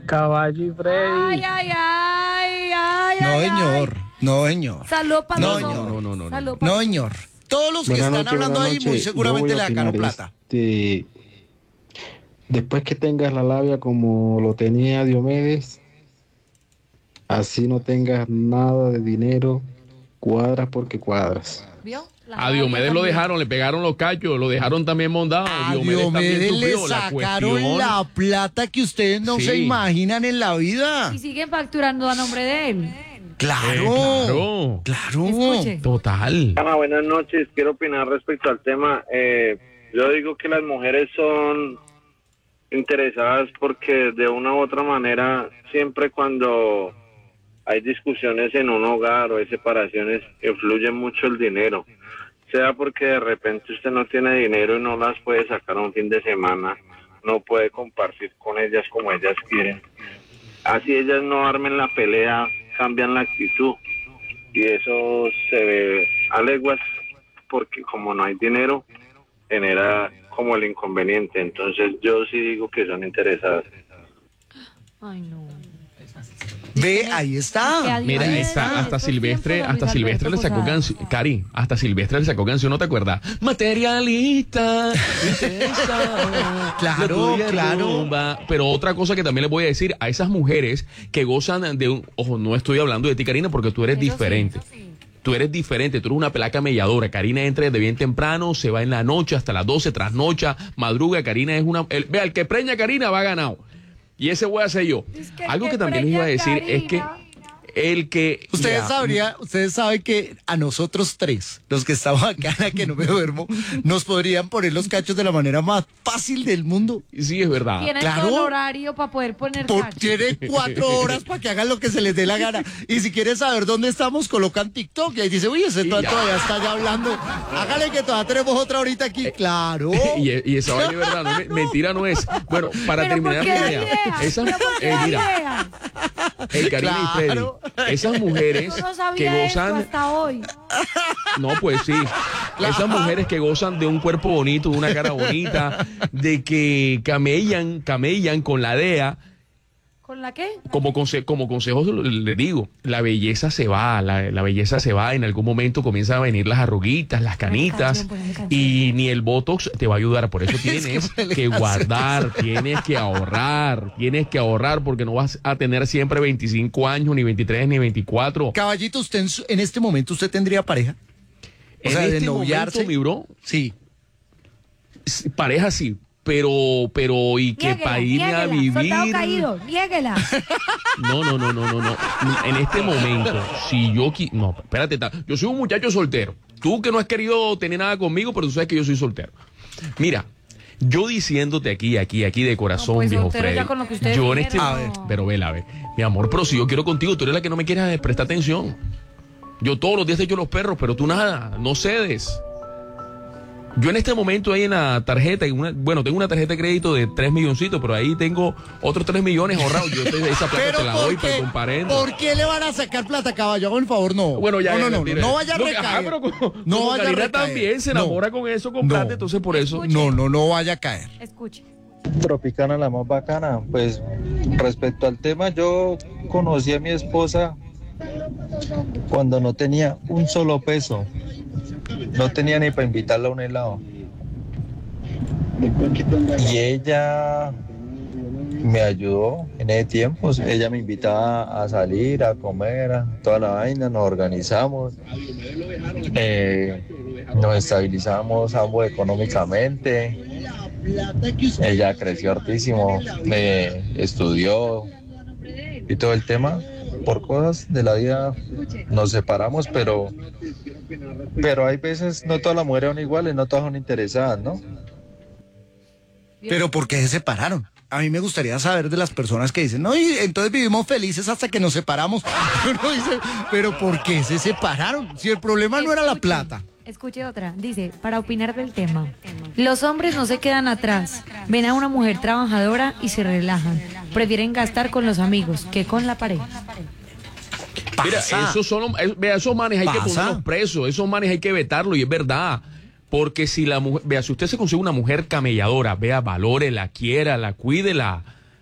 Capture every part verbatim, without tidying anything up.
Caballo y Freddy. Ay, ay, ay, ay, No, ay, señor. ay. No, señor. Salud para No, los señor. hombres. No, no, no, no. Salud pa' No, señor. Todos los que Buenas están noches, hablando buenas ahí muy noches. seguramente Yo le voy a sacaron opinar, plata. este, después que tengas la labia como lo tenía Diomedes, así no tengas nada de dinero, cuadras porque cuadras. ¿Vio? La A Diomedes lo también. dejaron, le pegaron los cachos, lo dejaron también mondado. A Diomedes también Diomedes le sufrió. La sacaron cuestión- la plata que ustedes no Sí. se imaginan en la vida. Y siguen facturando a nombre de él. Claro. Eh, claro. Claro. Escuche. Total. Ana, buenas noches. Quiero opinar respecto al tema. Eh, yo digo que las mujeres son interesadas porque de una u otra manera, siempre cuando hay discusiones en un hogar o hay separaciones, influye mucho el dinero. Sea porque de repente usted no tiene dinero y no las puede sacar un fin de semana, no puede compartir con ellas como ellas quieren. Así ellas no armen la pelea, cambian la actitud y eso se ve a leguas porque como no hay dinero genera como el inconveniente. Entonces yo sí digo que son interesadas. Ay, no. Ve, ahí Que está. a Mira, Diomedes, esta- hasta estos Silvestre, tiempos, hasta Luis Silvestre le Alberto sacó Posada. canción, Cari, hasta Silvestre le sacó canción, ¿no te acuerdas? Materialista, intensa, Claro, la tuya claro. rumba. Pero otra cosa que también les voy a decir a esas mujeres que gozan de un, ojo, no estoy hablando de ti, Karina, porque tú eres Eso sí, diferente. eso sí. Tú eres diferente, tú eres una pelaca melladora. Karina entra desde bien temprano, se va en la noche hasta las doce, trasnocha, madruga. Karina es una... El, vea, el que preña a Karina va ganado. Y ese voy a ser yo. Es que Algo que que también les iba a preña a decir es que Karina. el que... Ustedes vea, sabrían, ustedes saben que a nosotros tres, los que estamos acá, en la que no me duermo, nos podrían poner los cachos de la manera más fácil del mundo. Sí, es verdad. Tienen Claro. todo el horario para poder poner Por, cacho. tiene cuatro horas para que hagan lo que se les dé la gana. Y si quieren saber dónde estamos, colocan TikTok y ahí dice, uy, ese Y to- ya. todavía está ya hablando. Hágale que todavía tenemos otra horita aquí. Claro. Y, y esa vaina es verdad, no, me- mentira no es. Bueno, para Pero ¿por terminar qué la da idea, ideas? esas, ¿Pero por qué eh, da mira, ideas? el Karina y Freddy, Claro. esas mujeres Yo no que sabía eso gozan, hasta hoy. no, pues sí, esas mujeres que gozan de un cuerpo bonito, de una cara bonita, de que camellan, camellan con la D E A. ¿Con la qué? Como, conse como consejo le digo, la belleza se va, la, la belleza se va, en algún momento comienzan a venir las arruguitas, las canitas, canción, ponle canción. y ni el Botox te va a ayudar, por eso Es que tienes ponle que canción. guardar, tienes que ahorrar, tienes que ahorrar, porque no vas a tener siempre veinticinco años, ni veintitrés, ni veinticuatro. Caballito, usted en, su- en este momento, ¿usted tendría pareja? O En sea, de este noviarse. momento, mi bro, Sí. s- pareja sí, pero, pero, y que Niéguela, para irme a niéguela. Soldado vivir... caído, niéguela. No, no, no, no, no, no. En este momento, si yo qui- no, espérate, ta- yo soy un muchacho soltero. Tú que no has querido tener nada conmigo, pero tú sabes que yo soy soltero. Mira, yo diciéndote aquí, aquí, aquí de corazón, No, pues, viejo soltero Freddy. ya con lo que ustedes Yo en este, dijeron. a ver, pero vela, a ver, mi amor, pero si yo quiero contigo, tú eres la que no me quieres prestar atención. Yo todos los días te echo los perros, pero tú nada, no cedes. Yo en este momento ahí en la tarjeta, en una- bueno, tengo una tarjeta de crédito de tres milloncitos, pero ahí tengo otros tres millones ahorrados. Yo te, esa plata Pero te la ¿por doy para qué? el comparendo. ¿Por qué le van a sacar plata, caballo? Hagan el favor, no. Bueno, ya, no, ya, no, no, mentira. no, no vaya a Lo que- recaer. ajá, pero como, no como vaya a Karina recaer. también se No. enamora con eso, con plata, No. entonces por eso. No, no, no vaya a caer. Escuche. Tropicana la más bacana. Pues respecto al tema, yo conocí a mi esposa cuando no tenía un solo peso. No tenía ni para invitarla a un helado. Y ella me ayudó en ese tiempo. Ella me invitaba a salir, a comer, a toda la vaina. Nos organizamos. Eh, nos estabilizamos ambos económicamente. Ella creció hartísimo, me estudió y todo el tema. Por cosas de la vida nos separamos, pero, pero hay veces no todas las mujeres son iguales, no todas son interesadas, ¿no? Pero ¿por qué se separaron? A mí me gustaría saber de las personas que dicen, no, y entonces vivimos felices hasta que nos separamos. Uno dice, pero ¿por qué se separaron? Si el problema no era la Escuche, plata. Escuche otra. Dice, para opinar del tema. Los hombres no se quedan atrás. Ven a una mujer trabajadora y se relajan. Prefieren gastar con los amigos que con la pareja. Mira, Pasa. esos son, eh, vea, esos manes hay que Pasa. ponerlos presos, esos manes hay que vetarlos, y es verdad. Porque si la mujer, vea, si usted se consigue una mujer camelladora, vea, valórela, quiérala, cuídela,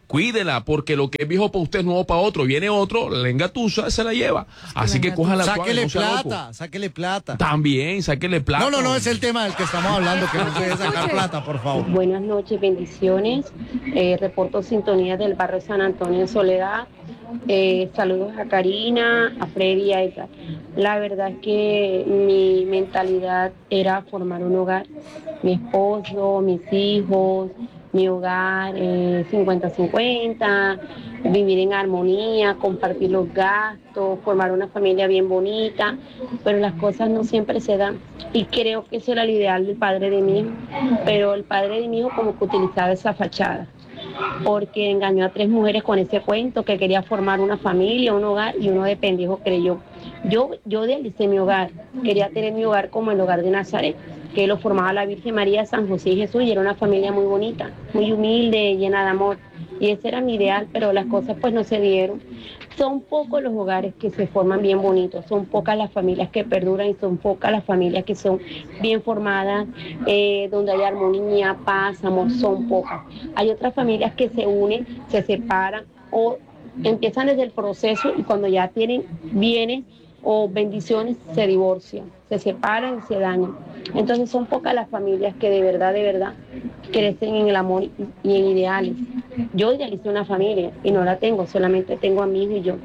Cuídela, porque lo que es viejo para usted es nuevo para otro. Viene otro, la engatusa, se la lleva. Así que coja la Sáquele no sea plata, loco. sáquele plata. También, sáquele plata. No, no, no, es el tema del que estamos hablando, que no se debe sacar plata, por favor. Buenas noches, bendiciones. Eh, reporto sintonía del barrio San Antonio de Soledad. Eh, saludos a Karina, a Freddy y a Edgar. La verdad es que mi mentalidad era formar un hogar. Mi esposo, mis hijos, mi hogar, eh, cincuenta cincuenta, vivir en armonía, compartir los gastos, formar una familia bien bonita, pero las cosas no siempre se dan. Y creo que eso era el ideal del padre de mi hijo, pero el padre de mi hijo como que utilizaba esa fachada, porque engañó a tres mujeres con ese cuento que quería formar una familia, un hogar, y uno de pendejo creyó. Yo, yo idealicé mi hogar, quería tener mi hogar como el hogar de Nazaret, que lo formaba la Virgen María, San José y Jesús, y era una familia muy bonita, muy humilde, llena de amor, y ese era mi ideal, pero las cosas pues no se dieron. Son pocos los hogares que se forman bien bonitos, son pocas las familias que perduran y son pocas las familias que son bien formadas, eh, donde hay armonía, paz, amor, son pocas. Hay otras familias que se unen, se separan o empiezan desde el proceso y cuando ya tienen bienes o bendiciones se divorcian, se separan y se dañan. Entonces son pocas las familias que de verdad, de verdad crecen en el amor y en ideales. Yo idealicé una familia y no la tengo, solamente tengo a mi hijo y yo.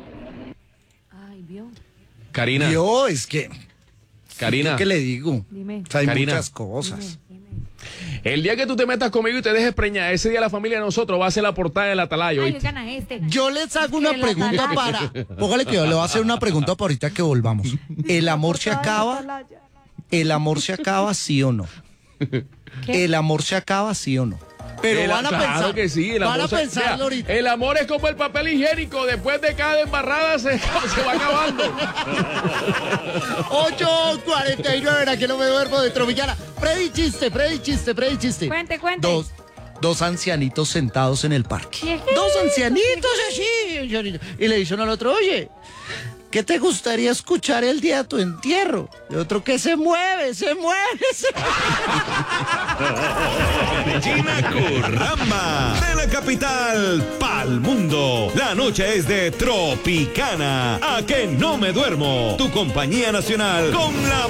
Ay, vio. Karina. Yo, es que... Karina. ¿Qué le digo? Dime. O sea, hay Karina. muchas cosas. El día que tú te metas conmigo y te dejes preñar, ese día la familia de nosotros va a ser la portada del Atalayo. Ay, ¿oíste? oigan a este. Yo les hago una Que la pregunta atalaya. para... Póngale que yo le voy a hacer una pregunta para ahorita que volvamos. ¿El amor se acaba? ¿El amor se acaba, sí o no? ¿Qué? ¿El amor se acaba, sí o no? Pero El- van a claro pensar... que sí, el van amor a se- pensarlo vea, ahorita. el amor es como el papel higiénico, después de cada embarrada se, se va acabando. ocho cuarenta y nueve, era que no me duermo de Trovillana. Freddy chiste, Freddy chiste, Freddy chiste. Cuente, cuente. Dos, dos ancianitos sentados en el parque. ¿Qué? Dos ancianitos así. ancianitos. Y le dicen al otro, oye, ¿qué te gustaría escuchar el día de tu entierro? Y otro, que se mueve, se mueve, se Gina Curramba, de la capital pa'l mundo. La noche es de Tropicana. A que no me duermo. Tu compañía nacional con la